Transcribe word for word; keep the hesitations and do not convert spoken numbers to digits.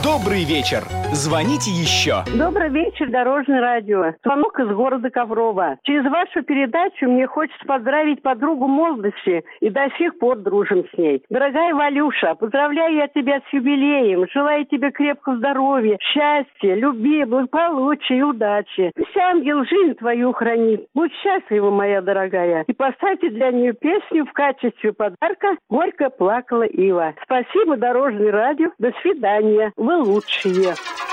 Добрый вечер. Звоните еще. Добрый вечер, Дорожное радио. Звонок из города Коврова. Через вашу передачу мне хочется поздравить подругу молодости, и до сих пор дружим с ней. Дорогая Валюша, поздравляю я тебя с юбилеем. Желаю тебе крепкого здоровья, счастья, любви, благополучия и удачи. Пусть ангел жизнь твою хранит. Будь счастлива, моя дорогая. И поставьте для нее песню в качестве подарка «Горько плакала ива». Спасибо, Дорожное радио. До свидания. Вы лучшие.